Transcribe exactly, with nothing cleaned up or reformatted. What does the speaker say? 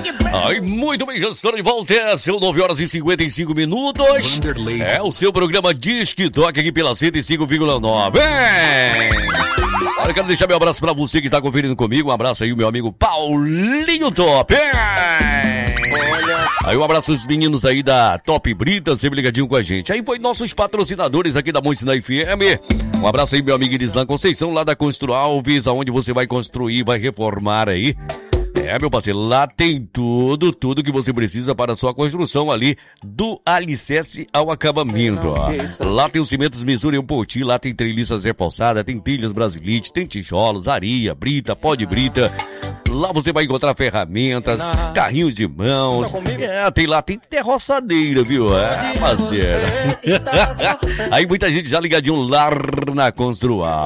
Ai, muito bem, já estou de volta. É, são nove horas e cinquenta e cinco minutos. É o seu programa Disque Toque aqui pela cento e cinco vírgula nove. Olha, eu quero deixar meu abraço pra você que tá conferindo comigo. Um abraço aí, meu amigo Paulinho Top. Aí um abraço aos meninos aí da Top Brita, sempre ligadinho com a gente. Aí foi nossos patrocinadores aqui da Moicina F M. Um abraço aí, meu amigo Irislan Conceição, lá da Constru Alves, aonde você vai construir, vai reformar aí. É, meu parceiro, lá tem tudo, tudo que você precisa para a sua construção ali, do alicerce ao acabamento, ó. Lá tem os cimentos Missouri um Poti, lá tem treliças reforçadas, tem telhas Brasilite, tem tijolos, areia, brita, pó de brita. Lá você vai encontrar ferramentas, carrinhos de mãos. É, tem lá, tem até roçadeira, viu? É, parceiro. Aí muita gente já ligadinho lá na Construal.